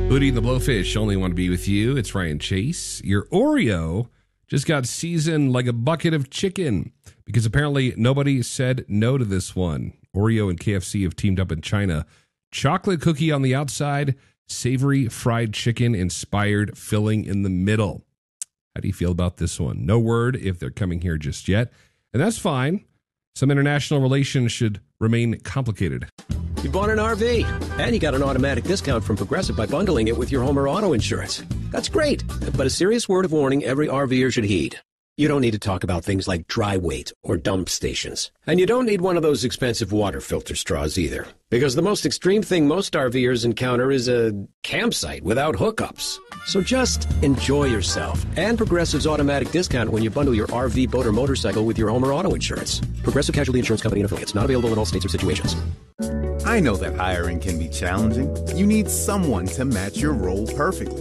Booty and the Blowfish only want to be with you. It's Ryan Chase. Your Oreo just got seasoned like a bucket of chicken because apparently nobody said no to this one. Oreo and KFC have teamed up in China. Chocolate cookie on the outside, savory fried chicken inspired filling in the middle. How do you feel about this one? No word if they're coming here just yet. And that's fine. Some international relations should remain complicated. You bought an RV, and you got an automatic discount from Progressive by bundling it with your home or auto insurance. That's great, but a serious word of warning every RVer should heed. You don't need to talk about things like dry weight or dump stations. And you don't need one of those expensive water filter straws either. Because the most extreme thing most RVers encounter is a campsite without hookups. So just enjoy yourself and Progressive's automatic discount when you bundle your RV, boat, or motorcycle with your home or auto insurance. Progressive Casualty Insurance Company and affiliates. Not available in all states or situations. I know that hiring can be challenging. You need someone to match your role perfectly.